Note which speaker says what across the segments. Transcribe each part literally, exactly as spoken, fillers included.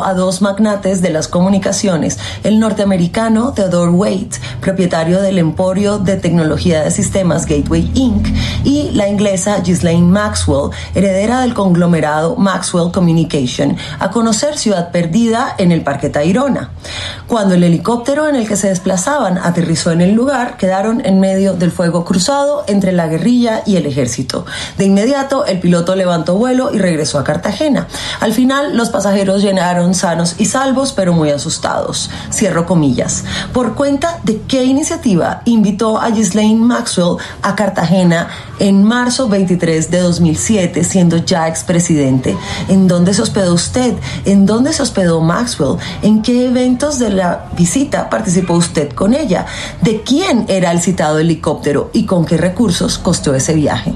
Speaker 1: a dos magnates de las comunicaciones, el norteamericano Theodore Waite, propietario del emporio de tecnología de sistemas Gateway incorporated, y la inglesa Ghislaine Maxwell, heredera del conglomerado Maxwell Communication, a conocer Ciudad Perdida en el Parque Tayrona. Cuando el helicóptero en el que se desplazaban aterrizó en el lugar, quedaron en medio del fuego cruzado entre la guerrilla y el ejército. De inmediato, el piloto levantó vuelo y regresó a Cartagena. Al final, los pasajeros llegaron sanos y salvos, pero muy asustados. Cierro comillas. ¿Por cuenta de qué iniciativa invitó a Ghislaine Maxwell a Cartagena en marzo veintitrés de dos mil siete, siendo ya expresidente? ¿En dónde se hospedó usted? ¿En dónde se hospedó Maxwell? ¿En qué eventos de la visita participó usted con ella? ¿De quién era el citado helicóptero y con qué recursos costó ese viaje?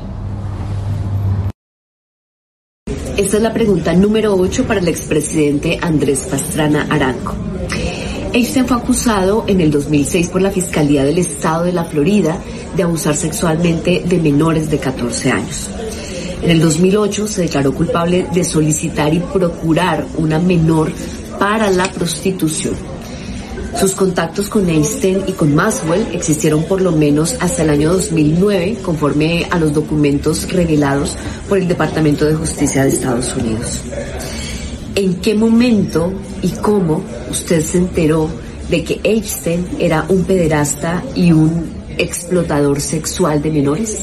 Speaker 2: Esta es la pregunta número ocho para el expresidente Andrés Pastrana Arango. Epstein fue acusado en el dos mil seis por la Fiscalía del Estado de la Florida de abusar sexualmente de menores de catorce años. En el dos mil ocho se declaró culpable de solicitar y procurar una menor para la prostitución. Sus contactos con Epstein y con Maxwell existieron por lo menos hasta el año dos mil nueve, conforme a los documentos revelados por el Departamento de Justicia de Estados Unidos. ¿En qué momento y cómo usted se enteró de que Epstein era un pederasta y un explotador sexual de menores?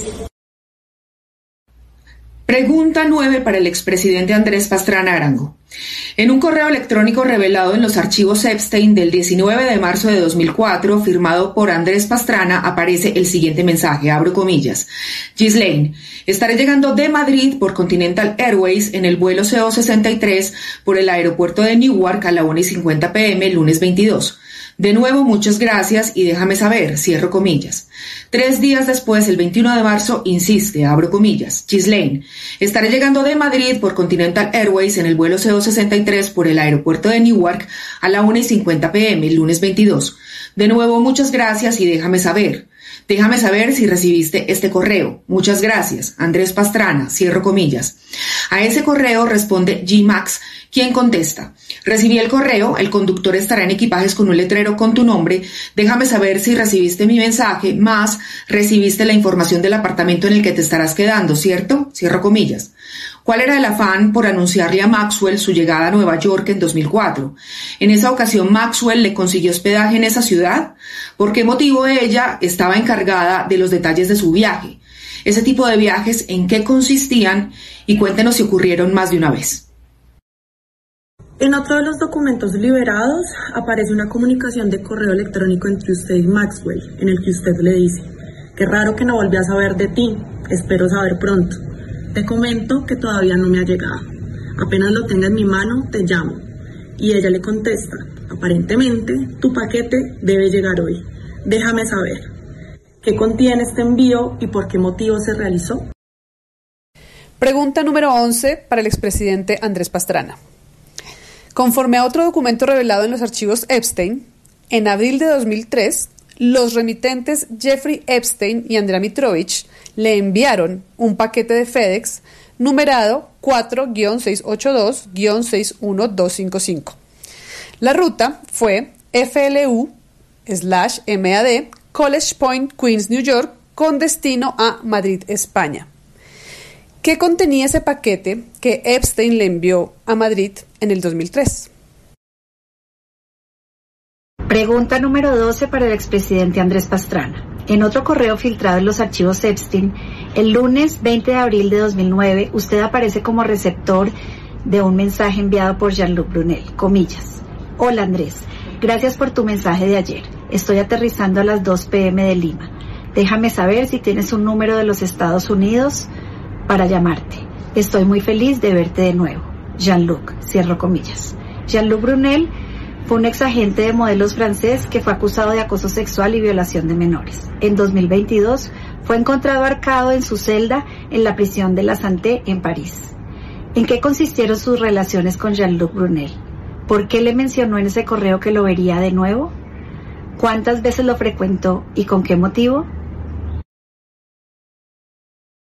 Speaker 3: Pregunta nueve para el expresidente Andrés Pastrana Arango. En un correo electrónico revelado en los archivos Epstein del diecinueve de marzo de dos mil cuatro, firmado por Andrés Pastrana, aparece el siguiente mensaje, abro comillas. Ghislaine, estaré llegando de Madrid por Continental Airways en el vuelo C O sesenta y tres por el aeropuerto de Newark a la una y cincuenta pm, lunes veintidós. De nuevo, muchas gracias y déjame saber, cierro comillas. Tres días después, el veintiuno de marzo, insiste, abro comillas. Ghislaine, estaré llegando de Madrid por Continental Airways en el vuelo C O sesenta y tres por el aeropuerto de Newark a la una y cincuenta pm, lunes veintidós. De nuevo, muchas gracias y déjame saber. Déjame saber si recibiste este correo. Muchas gracias. Andrés Pastrana, cierro comillas. A ese correo responde G. Max, quien contesta. Recibí el correo, el conductor estará en equipajes con un letrero con tu nombre. Déjame saber si recibiste mi mensaje, más recibiste la información del apartamento en el que te estarás quedando, ¿cierto? Cierro comillas. ¿Cuál era el afán por anunciarle a Maxwell su llegada a Nueva York en dos mil cuatro? En esa ocasión, ¿Maxwell le consiguió hospedaje en esa ciudad? ¿Por qué motivo ella estaba encargada de los detalles de su viaje? Ese tipo de viajes, ¿en qué consistían? Y cuéntenos si ocurrieron más de una vez.
Speaker 4: En otro de los documentos liberados aparece una comunicación de correo electrónico entre usted y Maxwell, en el que usted le dice: qué raro que no volví a saber de ti, espero saber pronto. Te comento que todavía no me ha llegado. Apenas lo tenga en mi mano, te llamo. Y ella le contesta: aparentemente, tu paquete debe llegar hoy. Déjame saber. ¿Qué contiene este envío y por qué motivo se realizó?
Speaker 5: Pregunta número once para el expresidente Andrés Pastrana. Conforme a otro documento revelado en los archivos Epstein, en abril de dos mil tres, los remitentes Jeffrey Epstein y Andrea Mitrovich le enviaron un paquete de FedEx numerado cuatro guion seiscientos ochenta y dos guion seis uno dos cinco cinco. La ruta fue F L U slash M A D College Point, Queens, New York, con destino a Madrid, España. ¿Qué contenía ese paquete que Epstein le envió a Madrid en el dos mil tres?
Speaker 6: Pregunta número doce para el expresidente Andrés Pastrana. En otro correo filtrado en los archivos Epstein, el lunes veinte de abril de dos mil nueve, usted aparece como receptor de un mensaje enviado por Jean-Luc Brunel, comillas. Hola Andrés, gracias por tu mensaje de ayer. Estoy aterrizando a las dos pm de Lima. Déjame saber si tienes un número de los Estados Unidos para llamarte. Estoy muy feliz de verte de nuevo. Jean-Luc, cierro comillas. Jean-Luc Brunel fue un exagente de modelos francés que fue acusado de acoso sexual y violación de menores. En dos mil veintidós fue encontrado ahorcado en su celda en la prisión de la Santé en París. ¿En qué consistieron sus relaciones con Jean-Luc Brunel? ¿Por qué le mencionó en ese correo que lo vería de nuevo? ¿Cuántas veces lo frecuentó y con qué motivo?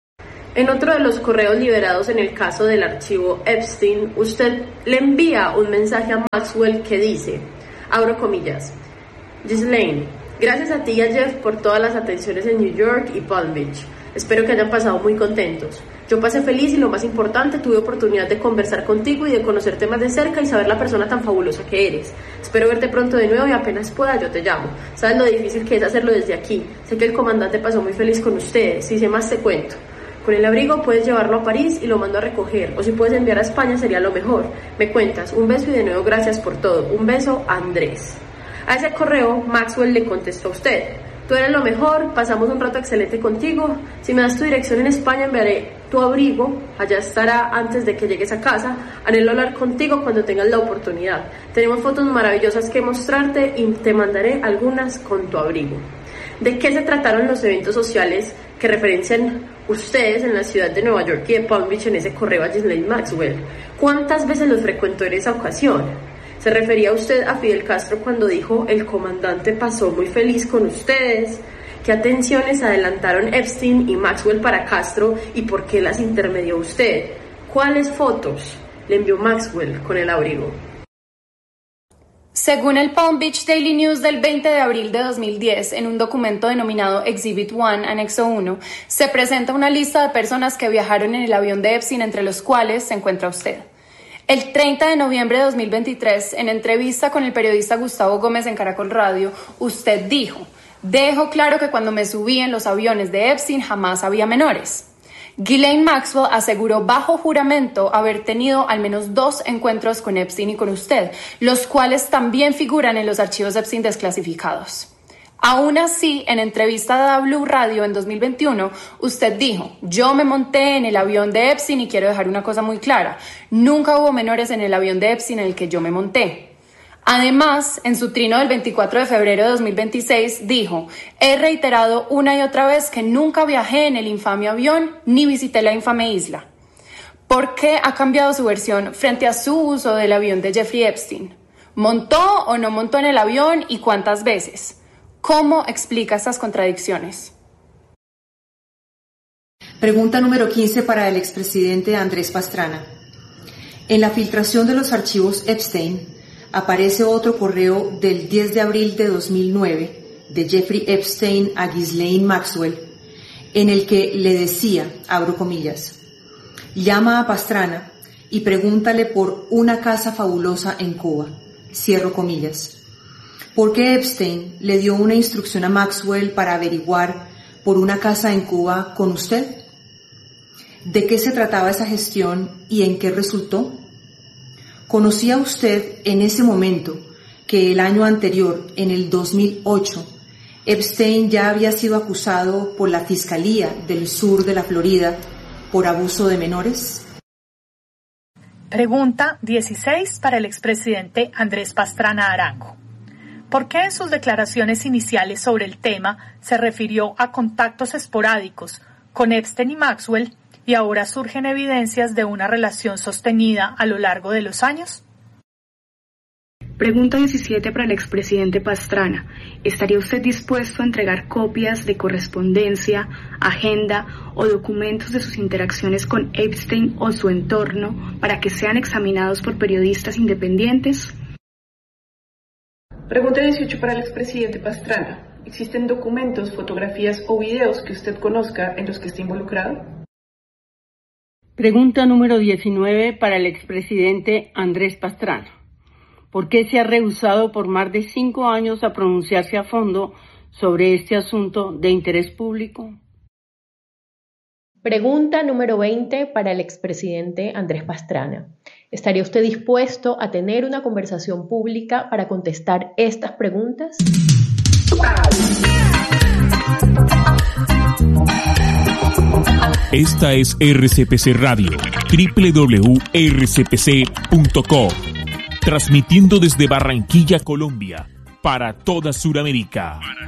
Speaker 7: En otro de los correos liberados en el caso del archivo Epstein, usted le envía un mensaje a Maxwell que dice, abro comillas, Ghislaine, gracias a ti y a Jeff por todas las atenciones en New York y Palm Beach. Espero que hayan pasado muy contentos. Yo pasé feliz y lo más importante, tuve oportunidad de conversar contigo y de conocerte más de cerca y saber la persona tan fabulosa que eres. Espero verte pronto de nuevo y apenas pueda yo te llamo. Sabes lo difícil que es hacerlo desde aquí. Sé que el comandante pasó muy feliz con ustedes. Si sé más te cuento. Con el abrigo puedes llevarlo a París y lo mando a recoger. O si puedes enviar a España sería lo mejor. Me cuentas. Un beso y de nuevo gracias por todo. Un beso, Andrés. A ese correo Maxwell le contestó a usted. Tú eres lo mejor, pasamos un rato excelente contigo. Si me das tu dirección en España, enviaré tu abrigo. Allá estará antes de que llegues a casa. Anhelo hablar contigo cuando tengas la oportunidad. Tenemos fotos maravillosas que mostrarte y te mandaré algunas con tu abrigo. ¿De qué se trataron los eventos sociales que referencian ustedes en la ciudad de Nueva York y de Palm Beach en ese correo a Ghislaine Maxwell? ¿Cuántas veces los frecuentó en esa ocasión? ¿Se refería usted a Fidel Castro cuando dijo el comandante pasó muy feliz con ustedes? ¿Qué atenciones adelantaron Epstein y Maxwell para Castro y por qué las intermedió usted? ¿Cuáles fotos le envió Maxwell con el abrigo?
Speaker 8: Según el Palm Beach Daily News del veinte de abril de dos mil diez, en un documento denominado Exhibit uno, Anexo uno, se presenta una lista de personas que viajaron en el avión de Epstein, entre los cuales se encuentra usted. El treinta de noviembre de dos mil veintitrés, en entrevista con el periodista Gustavo Gómez en Caracol Radio, usted dijo, dejo claro que cuando me subí en los aviones de Epstein jamás había menores. Ghislaine Maxwell aseguró bajo juramento haber tenido al menos dos encuentros con Epstein y con usted, los cuales también figuran en los archivos Epstein desclasificados. Aún así, en entrevista a Blue Radio en dos mil veintiuno, usted dijo, yo me monté en el avión de Epstein y quiero dejar una cosa muy clara, nunca hubo menores en el avión de Epstein en el que yo me monté. Además, en su trino del veinticuatro de febrero de dos mil veintiséis, dijo, he reiterado una y otra vez que nunca viajé en el infame avión ni visité la infame isla. ¿Por qué ha cambiado su versión frente a su uso del avión de Jeffrey Epstein? ¿Montó o no montó en el avión y cuántas veces? ¿Cómo explica estas contradicciones?
Speaker 9: Pregunta número quince para el expresidente Andrés Pastrana. En la filtración de los archivos Epstein aparece otro correo del diez de abril de dos mil nueve de Jeffrey Epstein a Ghislaine Maxwell, en el que le decía, abro comillas, llama a Pastrana y pregúntale por una casa fabulosa en Cuba, cierro comillas. ¿Por qué Epstein le dio una instrucción a Maxwell para averiguar por una casa en Cuba con usted? ¿De qué se trataba esa gestión y en qué resultó? ¿Conocía usted en ese momento que el año anterior, en el dos mil ocho, Epstein ya había sido acusado por la Fiscalía del Sur de la Florida por abuso de menores?
Speaker 10: Pregunta dieciséis para el expresidente Andrés Pastrana Arango. ¿Por qué en sus declaraciones iniciales sobre el tema se refirió a contactos esporádicos con Epstein y Maxwell y ahora surgen evidencias de una relación sostenida a lo largo de los años?
Speaker 11: Pregunta diecisiete para el expresidente Pastrana. ¿Estaría usted dispuesto a entregar copias de correspondencia, agenda o documentos de sus interacciones con Epstein o su entorno para que sean examinados por periodistas independientes?
Speaker 12: Pregunta dieciocho para el expresidente Pastrana. ¿Existen documentos, fotografías o videos que usted conozca en los que esté involucrado?
Speaker 13: Pregunta número diecinueve para el expresidente Andrés Pastrana. ¿Por qué se ha rehusado por más de cinco años a pronunciarse a fondo sobre este asunto de interés público?
Speaker 14: Pregunta número veinte para el expresidente Andrés Pastrana. ¿Estaría usted dispuesto a tener una conversación pública para contestar estas preguntas?
Speaker 15: Esta es R C P C Radio, doble u doble u doble u punto r c p c punto com, transmitiendo desde Barranquilla, Colombia, para toda Sudamérica.